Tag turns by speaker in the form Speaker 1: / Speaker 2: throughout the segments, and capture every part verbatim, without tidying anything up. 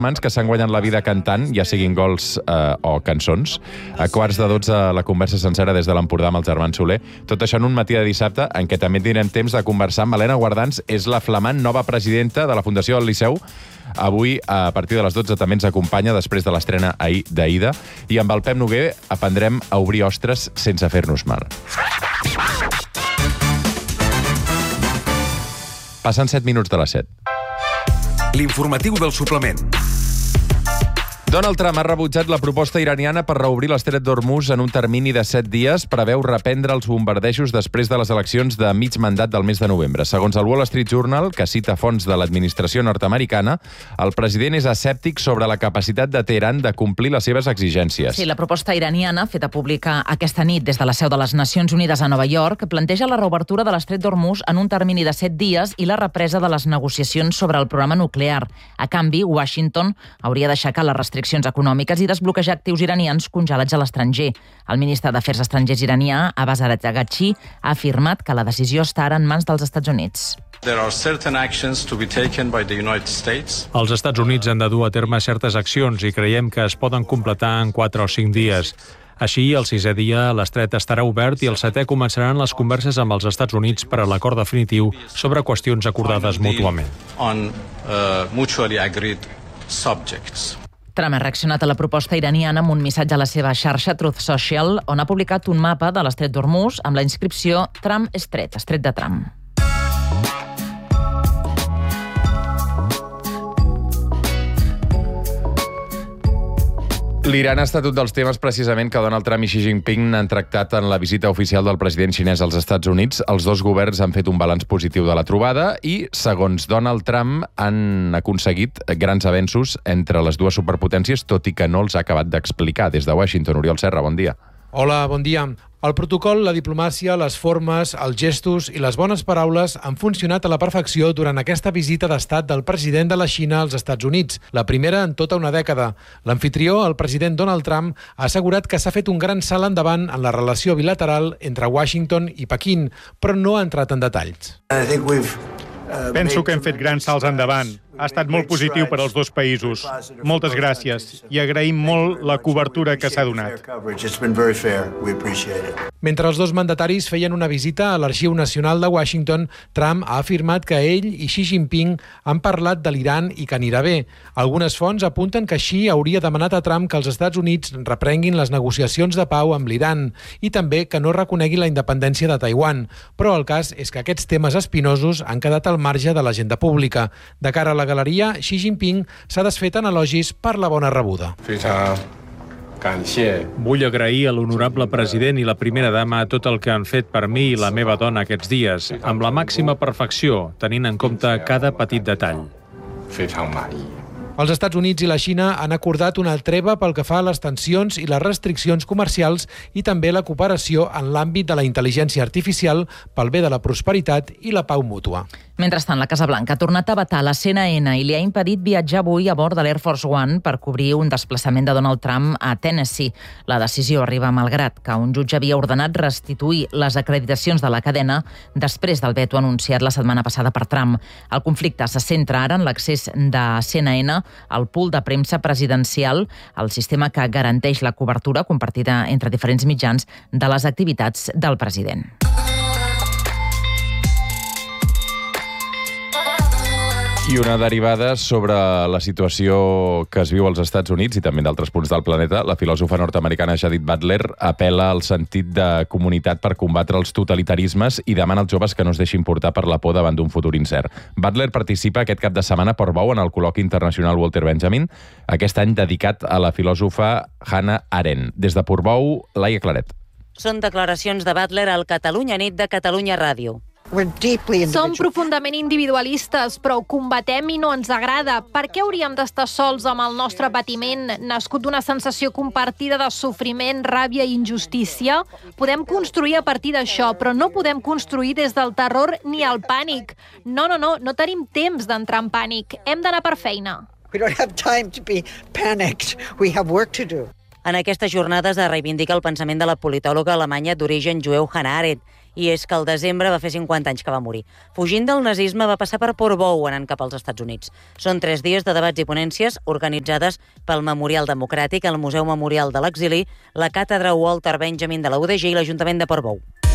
Speaker 1: mans que s'han guanyat la vida cantant, ja siguin gols eh, o cançons. A quarts de dotze, la conversa sencera des de l'Empordà amb els germans Soler. Tot això en un matí de dissabte en què també tindrem temps de conversar amb Helena Guardans, és la flamant nova presidenta de la Fundació del Liceu. Avui, a partir de les dotze, també ens acompanya després de l'estrena ahir d'Aida. I amb el Pep Noguer aprendrem a obrir ostres sense fer-nos mal. Passen set minuts de les set.
Speaker 2: L'informatiu del suplement.
Speaker 1: Donald Trump ha rebutjat la proposta iraniana per reobrir l'estret d'Hormuz en un termini de set dies. Preveu reprendre els bombardejos després de les eleccions de mig mandat del mes de novembre. Segons el Wall Street Journal, que cita fonts de l'administració nord-americana, el president és escèptic sobre la capacitat de Teheran de complir les seves exigències.
Speaker 3: Sí, la proposta iraniana, feta pública aquesta nit des de la seu de les Nacions Unides a Nova York, planteja la reobertura de l'estret d'Hormuz en un termini de set dies i la represa de les negociacions sobre el programa nuclear. A canvi, Washington hauria d'aixecar les restriccions econòmiques i desbloquejar actius iranians congelats a l'estranger. El ministre d'Afers Estrangers iranià, Abbas Araghchi, ha afirmat que la decisió està ara en mans dels Estats Units.
Speaker 4: Els Estats Units han de dur a terme certes accions i creiem que es poden completar en quatre o cinc dies. Així, el sisè dia, l'estret estarà obert i el setè començaran les converses amb els Estats Units per a l'acord definitiu sobre qüestions acordades mútuament.
Speaker 3: Trump ha reaccionat a la proposta iraniana amb un missatge a la seva xarxa Truth Social, on ha publicat un mapa de l'estret d'Hormuz amb la inscripció Trump Strait, estret de Trump.
Speaker 1: L'Iran ha estat un dels temes precisament que Donald Trump i Xi Jinping han tractat en la visita oficial del president xinès als Estats Units. Els dos governs han fet un balanç positiu de la trobada i, segons Donald Trump, han aconseguit grans avenços entre les dues superpotències, tot i que no els ha acabat d'explicar. Des de Washington, Oriol Serra, bon dia.
Speaker 5: Hola, bon dia. El protocol, la diplomàcia, les formes, els gestos i les bones paraules han funcionat a la perfecció durant aquesta visita d'estat del president de la Xina als Estats Units, la primera en tota una dècada. L'amfitrió, el president Donald Trump, ha assegurat que s'ha fet un gran salt endavant en la relació bilateral entre Washington i Pequín, però no ha entrat en detalls.
Speaker 6: Penso que hem fet grans salts endavant. Ha estat molt positiu per als dos països. Moltes gràcies i agraïm molt la cobertura que s'ha donat.
Speaker 5: Mentre els dos mandataris feien una visita a l'Arxiu Nacional de Washington, Trump ha afirmat que ell i Xi Jinping han parlat de l'Iran i que anirà bé. Algunes fonts apunten que Xi hauria demanat a Trump que els Estats Units reprenguin les negociacions de pau amb l'Iran i també que no reconegui la independència de Taiwan. Però el cas és que aquests temes espinosos han quedat al marge de l'agenda pública. De cara a la galeria, Xi Jinping s'ha desfet en elogis per la bona rebuda.
Speaker 4: Vull agrair a l'honorable president i la primera dama tot el que han fet per mi i la meva dona aquests dies, amb la màxima perfecció, tenint en compte cada petit detall.
Speaker 5: Els Estats Units i la Xina han acordat una treva pel que fa a les tensions i les restriccions comercials i també la cooperació en l'àmbit de la intel·ligència artificial pel bé de la prosperitat i la pau mútua.
Speaker 3: Mentrestant, la Casa Blanca ha tornat a vetar la C N N i li ha impedit viatjar avui a bord de l'Air Force One per cobrir un desplaçament de Donald Trump a Tennessee. La decisió arriba malgrat que un jutge havia ordenat restituir les acreditacions de la cadena després del veto anunciat la setmana passada per Trump. El conflicte se centra ara en l'accés de C N N al pool de premsa presidencial, el sistema que garanteix la cobertura compartida entre diferents mitjans de les activitats del president.
Speaker 1: I una derivada sobre la situació que es viu als Estats Units i també d'altres punts del planeta. La filòsofa nord-americana Judith Butler apel·la al sentit de comunitat per combatre els totalitarismes i demana als joves que no es deixin portar per la por davant d'un futur incert. Butler participa aquest cap de setmana a Portbou en el col·loqui internacional Walter Benjamin, aquest any dedicat a la filòsofa Hannah Arendt. Des de Portbou, Laia Claret.
Speaker 7: Són declaracions de Butler al Catalunya Nit de Catalunya Ràdio.
Speaker 8: Som profundament individualistes, però ho combatem i no ens agrada. Per què hauríem d'estar sols amb el nostre patiment, nascut d'una sensació compartida de sofriment, ràbia i injustícia? Podem construir a partir d'això, però no podem construir des del terror ni el pànic. No, no, no, no tenim temps d'entrar en pànic. Hem d'anar per feina.
Speaker 9: We don't have time to be panicked. We have work to do.
Speaker 7: En aquestes jornades es reivindica el pensament de la politòloga alemanya d'origen jueu Hannah Arendt, i és que al desembre va fer cinquanta anys que va morir. Fugint del nazisme va passar per Portbou anant cap als Estats Units. Són tres dies de debats i ponències organitzades pel Memorial Democràtic, el Museu Memorial de l'Exili, la Càtedra Walter Benjamin de la U D G i l'Ajuntament de Portbou.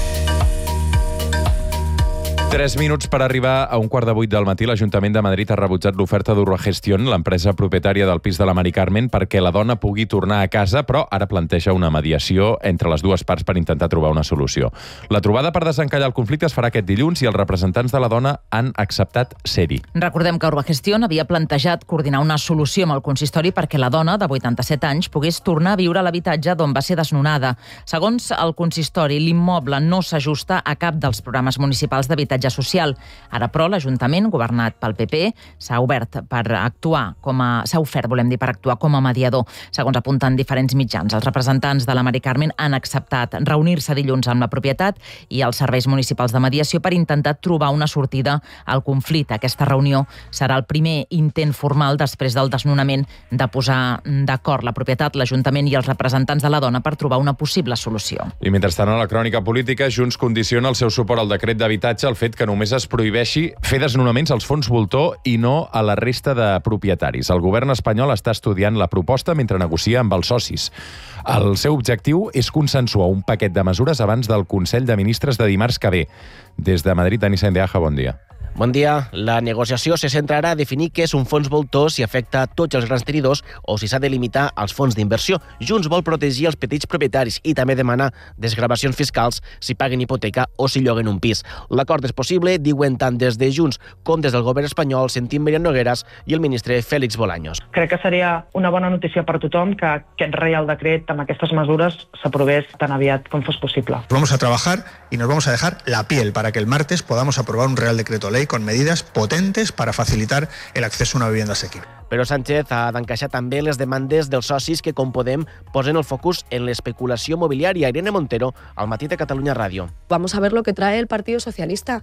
Speaker 1: Tres minuts per arribar a un quart de vuit del matí. L'Ajuntament de Madrid ha rebutjat l'oferta d'Urogestión, l'empresa propietària del pis de la Mari Carmen, perquè la dona pugui tornar a casa, però ara planteja una mediació entre les dues parts per intentar trobar una solució. La trobada per desencallar el conflicte es farà aquest dilluns i els representants de la dona han acceptat ser-hi.
Speaker 3: Recordem que Urogestión havia plantejat coordinar una solució amb el consistori perquè la dona, de vuitanta-set anys, pogués tornar a viure a l'habitatge d'on va ser desnonada. Segons el consistori, l'immoble no s'ajusta a cap dels programes municipals d'habitatge social. Ara, però, l'Ajuntament, governat pel P P, s'ha obert per actuar com a... s'ha ofert, volem dir, per actuar com a mediador. Segons apunten diferents mitjans, els representants de la Mari Carmen han acceptat reunir-se dilluns amb la propietat i els serveis municipals de mediació per intentar trobar una sortida al conflicte. Aquesta reunió serà el primer intent formal després del desnonament de posar d'acord la propietat, l'Ajuntament i els representants de la dona per trobar una possible solució.
Speaker 1: I mentrestant, a la crònica política, Junts condiciona el seu suport al decret d'habitatge al fet que només es prohibeixi fer desnonaments als fons voltor i no a la resta de propietaris. El govern espanyol està estudiant la proposta mentre negocia amb els socis. El seu objectiu és consensuar un paquet de mesures abans del Consell de Ministres de dimarts que ve. Des de Madrid, Dani Saindeaja, bon dia.
Speaker 9: Bon dia. La negociació se centrarà a definir què és un fons voltor, si afecta a tots els grans tenidors o si s'ha de limitar als fons d'inversió. Junts vol protegir els petits propietaris i també demana desgravacions fiscals si paguen hipoteca o si lloguen un pis. L'acord és possible, diuen tant des de Junts com des del govern espanyol. Sentim Míriam Nogueras i el ministre Félix Bolaños.
Speaker 10: Crec que seria una bona notícia per tothom que aquest Reial Decret amb aquestes mesures s'aprovés tan aviat com fos possible.
Speaker 11: Vamos a trabajar y nos vamos a dejar la piel para que el martes podamos aprobar un Real Decreto Ley con medidas potentes para facilitar el acceso a una vivienda asequible.
Speaker 9: Però Sánchez ha d'encaixar també les demandes dels socis que, com Podem, posen el focus en l'especulació mobiliària. Irene Montero, al Matí de Catalunya Ràdio.
Speaker 12: Vamos a ver lo que trae el Partido Socialista.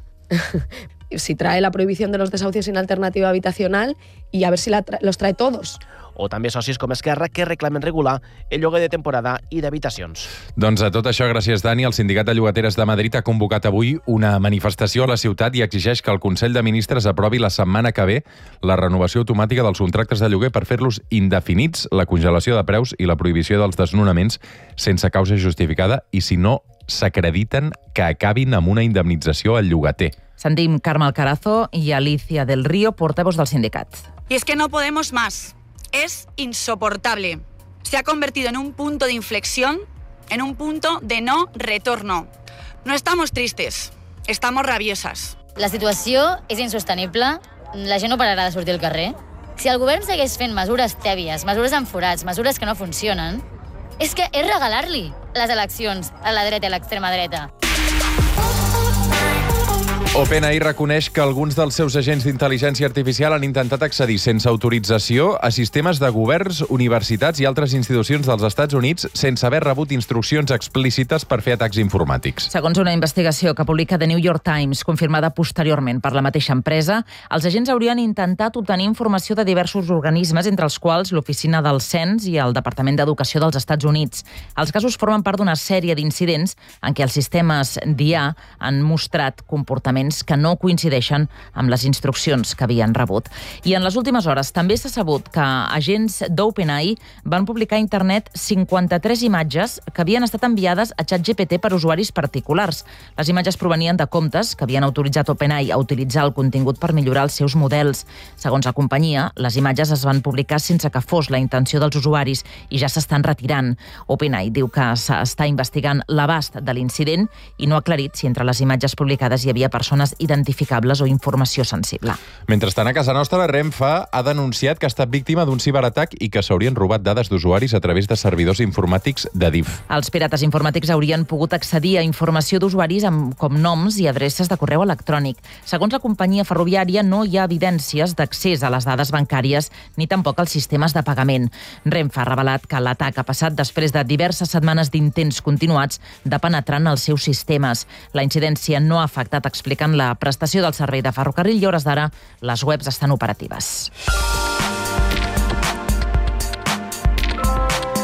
Speaker 12: Si trae la prohibición de los desahucios sin alternativa habitacional y a ver si la tra- los trae todos.
Speaker 9: O també socis com Esquerra que reclamen regular el lloguer de temporada i d'habitacions.
Speaker 1: Doncs a tot això, gràcies, Dani, el Sindicat de Llogateres de Madrid ha convocat avui una manifestació a la ciutat i exigeix que el Consell de Ministres aprovi la setmana que ve la renovació automàtica dels contractes de lloguer per fer-los indefinits, la congelació de preus i la prohibició dels desnonaments sense causa justificada i, si no, s'acrediten que acabin amb una indemnització al llogater.
Speaker 3: Sentim Carme Alcarazo i Alicia del Río, portaveus del sindicat.
Speaker 13: Y es que no podemos más. Es insoportable. Se ha convertido en un punto de inflexión, en un punto de no retorno. No estamos tristes, estamos rabiosas.
Speaker 14: La situació és insostenible, la gent no pararà de sortir al carrer. Si el govern segueix fent mesures tèbies, mesures amb forats, mesures que no funcionen, és que és regalar-li les eleccions a la dreta i a l'extrema dreta.
Speaker 1: OpenAI reconeix que alguns dels seus agents d'intel·ligència artificial han intentat accedir sense autorització a sistemes de governs, universitats i altres institucions dels Estats Units sense haver rebut instruccions explícites per fer atacs informàtics.
Speaker 3: Segons una investigació que publica The New York Times, confirmada posteriorment per la mateixa empresa, els agents haurien intentat obtenir informació de diversos organismes, entre els quals l'Oficina del Cens i el Departament d'Educació dels Estats Units. Els casos formen part d'una sèrie d'incidents en què els sistemes d'I A han mostrat comportaments que no coincideixen amb les instruccions que havien rebut. I en les últimes hores també s'ha sabut que agents d'OpenAI van publicar a internet cinquanta-tres imatges que havien estat enviades a ChatGPT per usuaris particulars. Les imatges provenien de comptes que havien autoritzat OpenAI a utilitzar el contingut per millorar els seus models. Segons la companyia, les imatges es van publicar sense que fos la intenció dels usuaris i ja s'estan retirant. OpenAI diu que s'està investigant l'abast de l'incident i no ha aclarit si entre les imatges publicades hi havia persones identificables o informació sensible.
Speaker 1: Mentrestant, a casa nostra, Renfe ha denunciat que ha estat víctima d'un ciberatac i que s'haurien robat dades d'usuaris a través de servidors informàtics de D I F.
Speaker 3: Els pirates informàtics haurien pogut accedir a informació d'usuaris amb com noms i adreces de correu electrònic. Segons la companyia ferroviària, no hi ha evidències d'accés a les dades bancàries ni tampoc als sistemes de pagament. Renfe ha revelat que l'atac ha passat després de diverses setmanes d'intents continuats de penetrar en els seus sistemes. La incidència no ha afectat, explicar la prestació del servei de ferrocarril i, a hores d'ara, les webs estan operatives.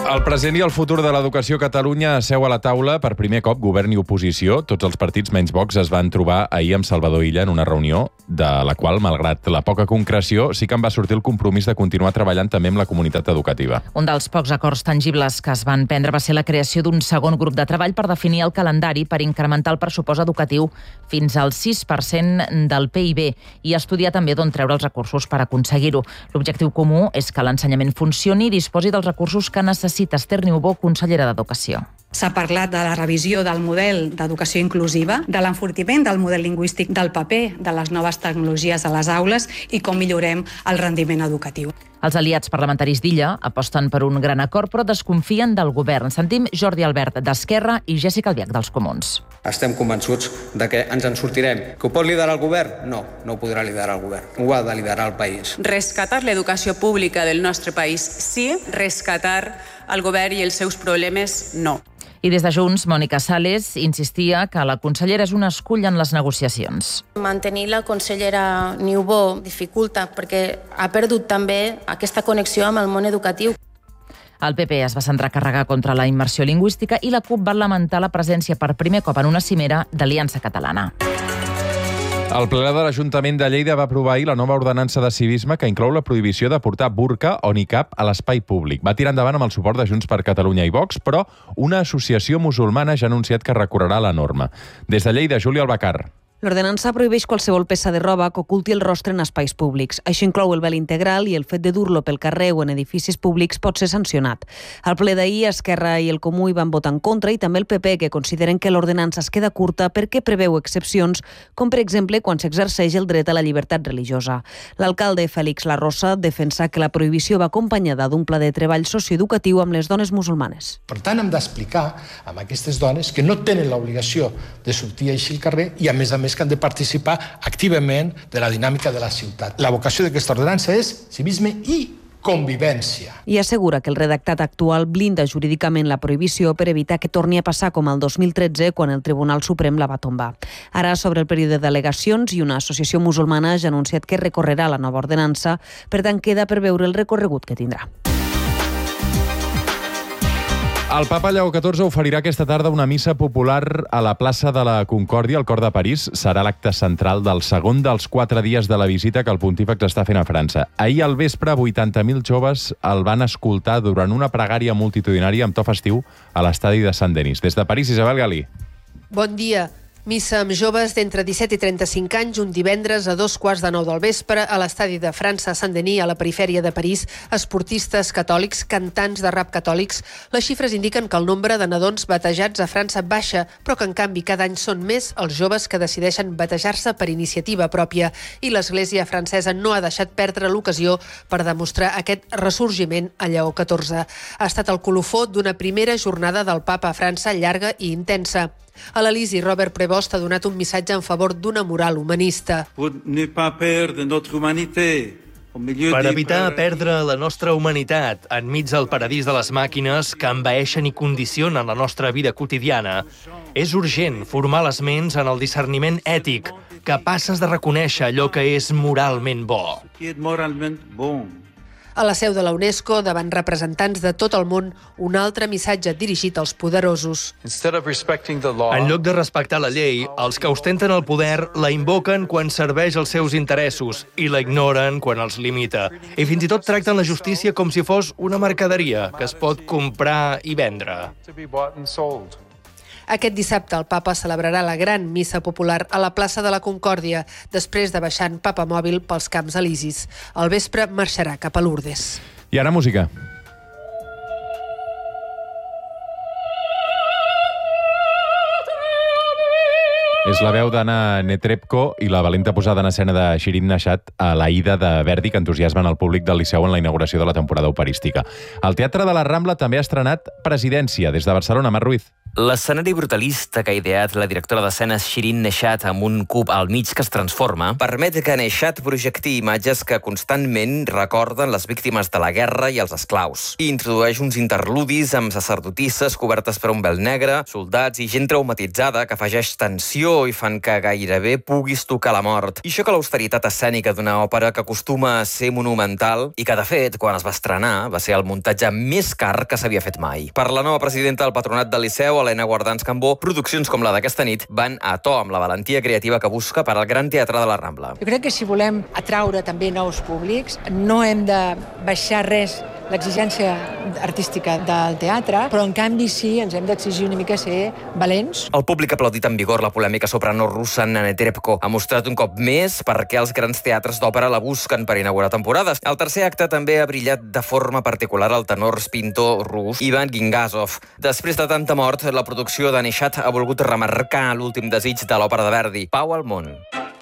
Speaker 1: El present i el futur de l'educació a Catalunya seu a la taula per primer cop govern i oposició. Tots els partits menys Vox es van trobar ahir amb Salvador Illa en una reunió de la qual, malgrat la poca concreció, sí que en va sortir el compromís de continuar treballant també amb la comunitat educativa.
Speaker 3: Un dels pocs acords tangibles que es van prendre va ser la creació d'un segon grup de treball per definir el calendari per incrementar el pressupost educatiu fins al sis per cent del P I B i estudiar també d'on treure els recursos per aconseguir-ho. L'objectiu comú és que l'ensenyament funcioni i disposi dels recursos que necessita Esther Niubó, consellera d'Educació.
Speaker 15: S'ha parlat de la revisió del model d'educació inclusiva, de l'enfortiment del model lingüístic, del paper de les noves tecnologies a les aules i com millorem el rendiment educatiu.
Speaker 3: Els aliats parlamentaris d'Illa aposten per un gran acord, però desconfien del govern. Sentim Jordi Albert d'Esquerra i Jessica Albiach dels Comuns.
Speaker 16: Estem convençuts de que ens en sortirem. Que ho pot liderar el govern? No, no ho podrà liderar el govern. Ho ha de liderar el país.
Speaker 17: Rescatar l'educació pública del nostre país, sí. Rescatar el govern i els seus problemes, no.
Speaker 3: I des de Junts, Mònica Sales insistia que la consellera és un escull en les negociacions.
Speaker 18: Mantenir la consellera Niubó dificulta perquè ha perdut també aquesta connexió amb el món educatiu.
Speaker 3: El P P es va centrar a carregar contra la immersió lingüística i la CUP va lamentar la presència per primer cop en una cimera d'Aliança Catalana.
Speaker 1: El ple de l'Ajuntament de Lleida va aprovar ahir la nova ordenança de civisme que inclou la prohibició de portar burca o nicab a l'espai públic. Va tirar endavant amb el suport de Junts per Catalunya i Vox, però una associació musulmana ja ha anunciat que recorrerà la norma. Des de Lleida, Júlia Albacar.
Speaker 19: L'ordenança prohibeix qualsevol peça de roba que oculti el rostre en espais públics. Això inclou el vel integral i el fet de dur-lo pel carrer o en edificis públics pot ser sancionat. Al ple d'ahir, Esquerra i el Comú hi van votar en contra i també el P P, que consideren que l'ordenança es queda curta perquè preveu excepcions, com per exemple quan s'exerceix el dret a la llibertat religiosa. L'alcalde Félix Larrosa defensa que la prohibició va acompanyada d'un pla de treball socioeducatiu amb les dones musulmanes.
Speaker 20: Per tant, hem d'explicar a aquestes dones que no tenen l'obligació de sortir així al carrer i, a més a més, que han de participar activament de la dinàmica de la ciutat. La vocació d'aquesta ordenança és civisme i convivència.
Speaker 19: I assegura que el redactat actual blinda jurídicament la prohibició per evitar que torni a passar com el dos mil tretze, quan el Tribunal Suprem la va tombar. Ara, sobre el període d'al·legacions, i una associació musulmana ha anunciat que recorrerà la nova ordenança, per tant queda per veure el recorregut que tindrà.
Speaker 1: El papa Lleó catorze oferirà aquesta tarda una missa popular a la plaça de la Concòrdia, al cor de París. Serà l'acte central del segon dels quatre dies de la visita que el pontífex està fent a França. Ahir al vespre, vuitanta mil joves el van escoltar durant una pregària multitudinària amb to festiu a l'estadi de Saint-Denis. Des de París, Isabel Galí.
Speaker 21: Bon dia. Missa amb joves d'entre disset i trenta-cinc anys un divendres a dos quarts de nou del vespre a l'estadi de França Saint-Denis, a la perifèria de París. Esportistes catòlics, cantants de rap catòlics. Les xifres indiquen que el nombre de nadons batejats a França baixa, però que en canvi cada any són més els joves que decideixen batejar-se per iniciativa pròpia, i l'Església francesa no ha deixat perdre l'ocasió per demostrar aquest ressorgiment a Lleó catorze. Ha estat el colofó d'una primera jornada del papa a França llarga i intensa. A l'Elisi, Robert Prevost ha donat un missatge en favor d'una moral humanista.
Speaker 22: Per evitar perdre la nostra humanitat enmig del paradís de les màquines que envaeixen i condicionen la nostra vida quotidiana, és urgent formar les ments en el discerniment ètic, capaces de reconèixer allò que és moralment bo.
Speaker 21: A la seu de la UNESCO, davant representants de tot el món, un altre missatge dirigit als poderosos.
Speaker 22: En lloc de respectar la llei, els que ostenten el poder la invoquen quan serveix els seus interessos i la ignoren quan els limita. I fins i tot tracten la justícia com si fos una mercaderia que es pot comprar i vendre.
Speaker 21: Aquest dissabte el papa celebrarà la gran missa popular a la plaça de la Concòrdia, després de baixar en papamòbil pels Camps Elisis. Al vespre marxarà cap a Lourdes.
Speaker 1: I ara música. És la veu d'Anna Netrebko i la valenta posada en escena de Shirin Nashat a l'Aida de Verdi, que entusiasmen el públic del Liceu en la inauguració de la temporada operística. El Teatre de la Rambla també ha estrenat Presidència. Des de Barcelona, Mar Ruiz.
Speaker 2: L'escenari brutalista que ha ideat la directora d'escenes Shirin Neshat amb un cub al mig que es transforma permet que Neshat projecti imatges que constantment recorden les víctimes de la guerra i els esclaus. I introdueix uns interludis amb sacerdotisses cobertes per un vel negre, soldats i gent traumatitzada que afegeix tensió i fan que gairebé puguis tocar la mort. I això que l'austeritat escènica d'una òpera que acostuma a ser monumental i que, de fet, quan es va estrenar, va ser el muntatge més car que s'havia fet mai. Per la nova presidenta del Patronat del Liceu, Helena Guardans Cambó, produccions com la d'aquesta nit van a to amb la valentia creativa que busca per al Gran Teatre de la Rambla.
Speaker 6: Jo crec que si volem atraure també nous públics, no hem de baixar res l'exigència artística del teatre, però en canvi sí, ens hem d'exigir una mica ser valents.
Speaker 2: El públic ha aplaudit amb vigor la polèmica soprano russa Nana Netrebko. Ha mostrat un cop més per què els grans teatres d'òpera la busquen per inaugurar temporades. El tercer acte també ha brillat de forma particular el tenor pintor rus Ivan Gingazov. Després de tanta mort, la producció de Neshat ha volgut remarcar l'últim desig de l'òpera de Verdi, Pau al món.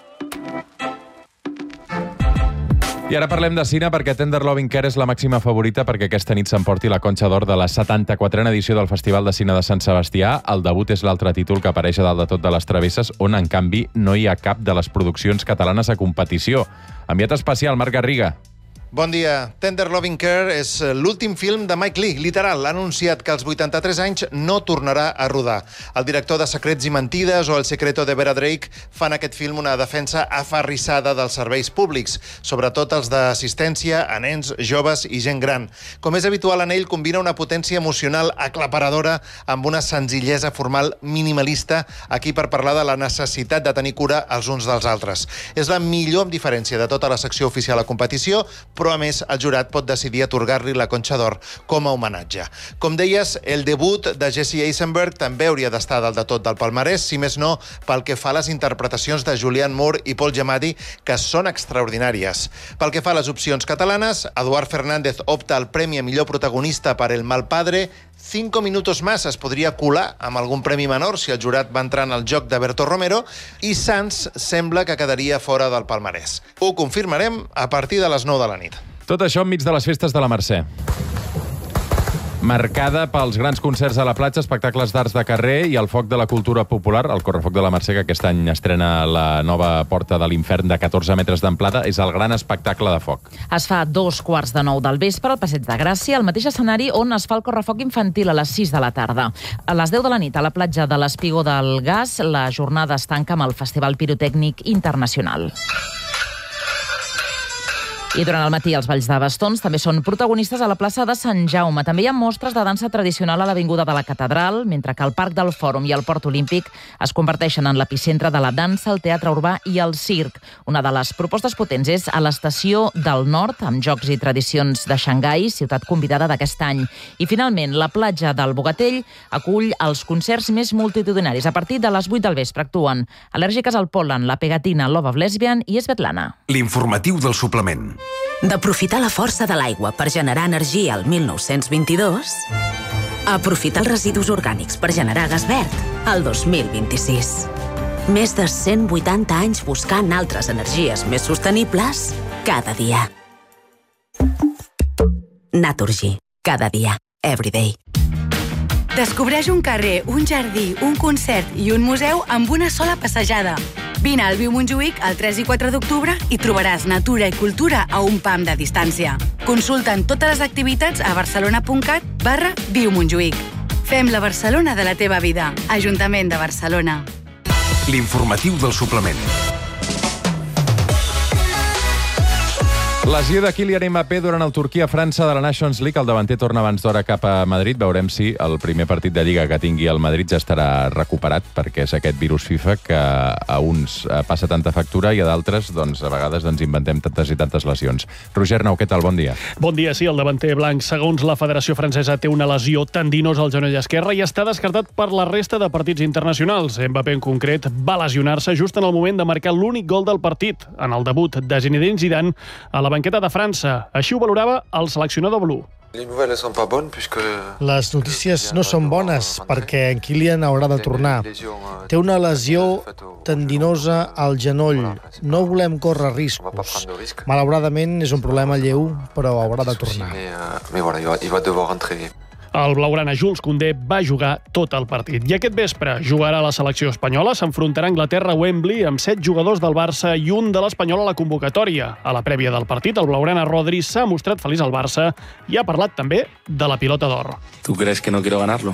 Speaker 1: I ara parlem de cine perquè Tender Loving Care és la màxima favorita perquè aquesta nit s'emporti la Conxa d'Or de la setanta-quatrena edició del Festival de Cine de Sant Sebastià. El debut és l'altre títol que apareix a dalt de tot de les travesses, on, en canvi, no hi ha cap de les produccions catalanes a competició. Enviat especial, Marc Garriga.
Speaker 23: Bon dia. Tender Loving Care és l'últim film de Mike Leigh, literal. Ha anunciat que als vuitanta-tres anys no tornarà a rodar. El director de Secrets i Mentides o El secreto de Vera Drake fan aquest film una defensa aferrissada dels serveis públics, sobretot els d'assistència a nens, joves i gent gran. Com és habitual en ell, combina una potència emocional aclaparadora amb una senzillesa formal minimalista, aquí per parlar de la necessitat de tenir cura els uns dels altres. És la millor amb diferència de tota la secció oficial a competició, però a més el jurat pot decidir atorgar-li la Conxa d'Or com a homenatge. Com deies, el debut de Jesse Eisenberg també hauria d'estar dalt de tot del palmarès, si més no pel que fa a les interpretacions de Julianne Moore i Paul Giamatti, que són extraordinàries. Pel que fa a les opcions catalanes, Eduard Fernández opta al premi a millor protagonista per El mal padre. Cinco minutos más es podria colar amb algun premi menor si el jurat va entrar en el joc de Berto Romero, i Sants sembla que quedaria fora del palmarès. Ho confirmarem a partir de les nou de la nit.
Speaker 1: Tot això enmig de les festes de la Mercè. Marcada pels grans concerts a la platja, espectacles d'arts de carrer i el foc de la cultura popular. El Correfoc de la Mercè, que aquest any estrena la nova Porta de l'Infern de catorze metres d'amplada, és el gran espectacle de foc.
Speaker 3: Es fa a dos quarts de nou del vespre al Passeig de Gràcia, al mateix escenari on es fa el Correfoc infantil a les sis de la tarda. A les deu de la nit, a la platja de l'Espigó del Gas, la jornada es tanca amb el Festival Pirotècnic Internacional. I durant el matí els balls de bastons també són protagonistes a la plaça de Sant Jaume. També hi ha mostres de dansa tradicional a l'Avinguda de la Catedral, mentre que el Parc del Fòrum i el Port Olímpic es converteixen en l'epicentre de la dansa, el teatre urbà i el circ. Una de les propostes potents és a l'Estació del Nord, amb jocs i tradicions de Xangai, ciutat convidada d'aquest any. I finalment, la platja del Bogatell acull els concerts més multitudinaris. A partir de les vuit del vespre actuen Al·lèrgiques al pol·len, La Pegatina, Love of Lesbian i Svetlana.
Speaker 24: L'informatiu del suplement.
Speaker 25: D'aprofitar la força de l'aigua per generar energia al mil nou-cents vint-i-dos, a aprofitar els residus orgànics per generar gas verd al dos mil vint-i-sis. Més de cent vuitanta anys buscant altres energies més sostenibles cada dia. Naturgy. Cada dia. Everyday.
Speaker 26: Descobreix un carrer, un jardí, un concert i un museu amb una sola passejada. Vine al Viu Montjuïc el tres i quatre d'octubre i trobaràs natura i cultura a un pam de distància. Consulta'n totes les activitats a barcelona.cat barra Viu Montjuïc. Fem la Barcelona de la teva vida. Ajuntament de Barcelona.
Speaker 24: L'informatiu del suplement.
Speaker 1: Lesió de Kylian Mbappé durant el Turquia-França de la Nations League. El davanter torna abans d'hora cap a Madrid. Veurem si el primer partit de Lliga que tingui el Madrid ja estarà recuperat, perquè és aquest virus FIFA que a uns passa tanta factura i a d'altres, doncs, a vegades ens inventem tantes i tantes lesions. Roger Nou, què tal? Bon dia.
Speaker 27: Bon dia, sí. El davanter blanc, segons la Federació Francesa, té una lesió tendinosa al genoll esquerre i està descartat per la resta de partits internacionals. Mbappé, en concret, va lesionar-se just en el moment de marcar l'únic gol del partit, en el debut de Zinedine Zidane a la banqueta de França. Així ho valorava el seleccionador blu.
Speaker 28: Les notícies no són bones perquè en Kylian haurà de tornar. Té una lesió tendinosa al genoll. No volem córrer riscos. Malauradament és un problema lleu, però haurà de tornar.
Speaker 27: El blaugrana Jules Koundé va jugar tot el partit. I aquest vespre jugarà la selecció espanyola, s'enfrontarà a Anglaterra a Wembley amb set jugadors del Barça i un de l'Espanyol a la convocatòria. A la prèvia del partit, el blaugrana Rodri s'ha mostrat feliç al Barça i ha parlat també de la pilota d'or.
Speaker 4: ¿Tú crees que no quiero ganarlo?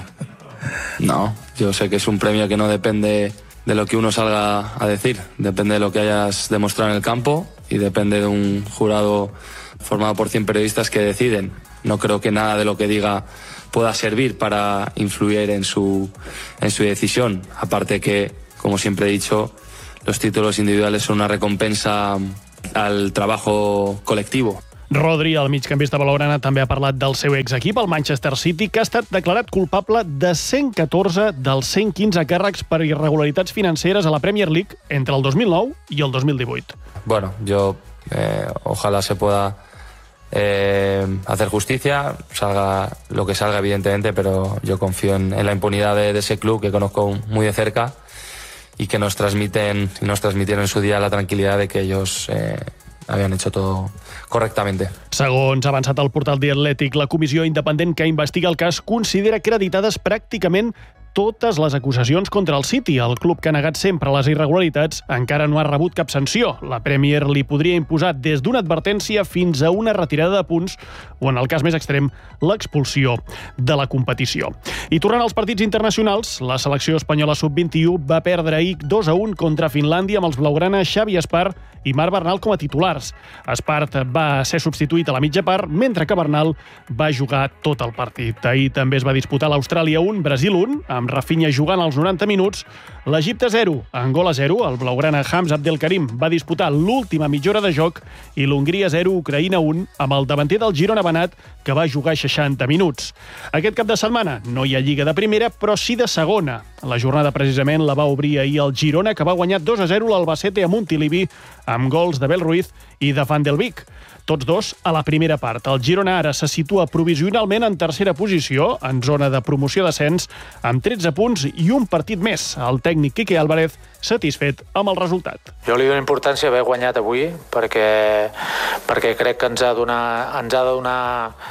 Speaker 4: No, yo sé que es un premio que no depende de lo que uno salga a decir, depende de lo que hayas demostrado en el campo y depende de un jurado formado por cien periodistas que deciden. No creo que nada de lo que diga pueda servir para influir en su, en su decisión. Aparte que, como siempre he dicho, los títulos individuales son una recompensa al trabajo colectivo.
Speaker 27: Rodri, el migcampista blaugrana, també ha parlat del seu exequip, el Manchester City, que ha estat declarat culpable de cent catorze dels cent quinze càrrecs per irregularitats financeres a la Premier League entre el dos mil nou i el dos mil divuit.
Speaker 4: Bueno, yo eh, ojalá se pueda eh, hacer justicia, salga lo que salga evidentemente, pero yo confío en, en la impunidad de, de ese club que conozco muy de cerca y que nos transmiten y nos transmitieron en su día la tranquilidad de que ellos eh, habían hecho todo correctamente.
Speaker 27: Segons ha avançat el portal The Athletic, la comissió independent que investiga el cas considera acreditades pràcticament totes les acusacions contra el City. El club que ha negat sempre les irregularitats encara no ha rebut cap sanció. La Premier li podria imposar des d'una advertència fins a una retirada de punts o, en el cas més extrem, l'expulsió de la competició. I tornant als partits internacionals, la selecció espanyola sub vint-i-u va perdre ahir dos a un contra Finlàndia amb els blaugrana Xavi Espart i Marc Bernal com a titulars. Espart va ser substituït a la mitja part, mentre que Bernal va jugar tot el partit. Ahir també es va disputar l'Austràlia un, Brasil un, amb Rafinha jugant als noranta minuts, l'Egipte zero, Angola zero, el blaugrana Hamza Abdelkarim va disputar l'última mitja hora de joc i l'Hongria zero, Ucraïna un, amb el davanter del Girona Banat, que va jugar seixanta minuts. Aquest cap de setmana no hi ha Lliga de primera, però sí de segona. La jornada precisament la va obrir ahir el Girona, que va guanyar dos a zero l'Albacete a Montilivi, amb gols de Bel Ruiz i de Van del Beek. Tots dos a la primera part. El Girona ara se situa provisionalment en tercera posició, en zona de promoció d'ascens, amb tretze punts i un partit més. El tècnic Quique Álvarez satisfet amb el resultat.
Speaker 5: Jo li dono importància haver guanyat avui perquè, perquè crec que ens ha, donar, ens ha de donar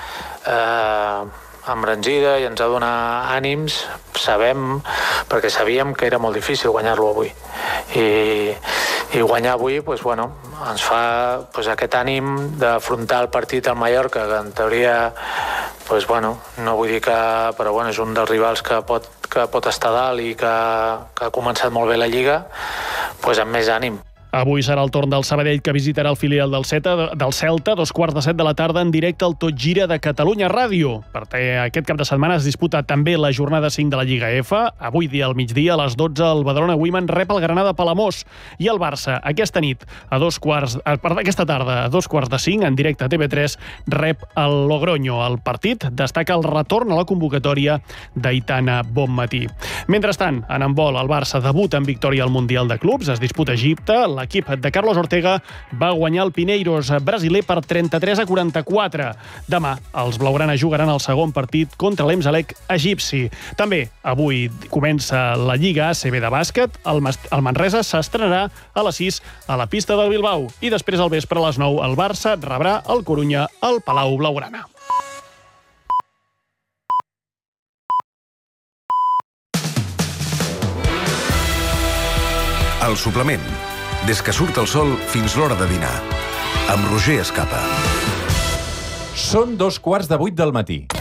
Speaker 5: eh, embranzida i ens ha de donar ànims. Sabem, perquè sabíem que era molt difícil guanyar-lo avui. I, i guanyar avui pues, bueno, ens fa pues, aquest ànim d'afrontar el partit al Mallorca, que en teoria pues, bueno, no vull dir que, però bueno, és un dels rivals que pot, que pot estar dalt i que, que ha començat molt bé la Lliga, pues, amb més ànim.
Speaker 27: Avui serà el torn del Sabadell, que visitarà el filial del Celta, del Celta, dos quarts de set de la tarda, en directe al Tot Gira de Catalunya Ràdio. Per aquest cap de setmana es disputa també la jornada cinc de la Lliga F. Avui dia al migdia, a les dotze, el Badalona Women rep el Granada Palamós. I el Barça, aquesta nit, a dos quarts, aquesta tarda, a dos quarts de cinc, en directe a T V tres, rep el Logroño. El partit destaca el retorn a la convocatòria d'Aitana Bonmatí. Mentrestant, en handbol, el Barça debuta en victòria al Mundial de Clubs, es disputa a Egipte. L'equip de Carlos Ortega va guanyar el Pineiros brasiler per trenta-tres a quaranta-quatre. Demà, els blaugrana jugaran el segon partit contra l'Emsalec egipci. També, avui comença la Lliga A C B de bàsquet. El, el Manresa s'estrenarà a les sis a la pista del Bilbao. I després, al vespre, a les nou, el Barça rebrà el Corunya al Palau Blaugrana.
Speaker 24: El suplement. Des que surt el sol fins l'hora de dinar. Amb Roger Escapa.
Speaker 1: Són dos quarts de vuit del matí.